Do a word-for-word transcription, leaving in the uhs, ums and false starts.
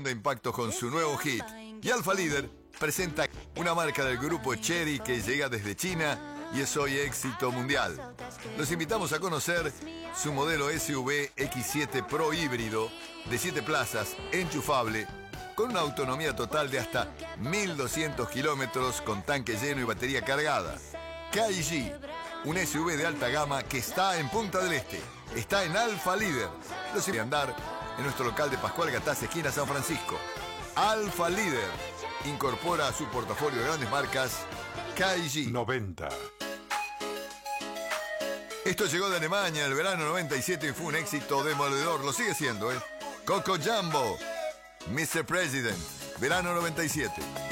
de impacto con su nuevo hit. Y Alfa Líder presenta una marca del grupo Chery que llega desde China y es hoy éxito mundial. Los invitamos a conocer su modelo S U V X siete Pro híbrido de siete plazas, enchufable, con una autonomía total de hasta mil doscientos kilómetros con tanque lleno y batería cargada. K I G, un S U V de alta gama que está en Punta del Este. Está en Alfa Líder. Los invito a andar en nuestro local de Pascual Gataz, esquina San Francisco. Alfa Líder incorpora a su portafolio de grandes marcas K I G. noventa. Esto llegó de Alemania el verano noventa y siete y fue un éxito demoledor. Lo sigue siendo, ¿eh? Coco Jumbo, mister President, verano noventa y siete.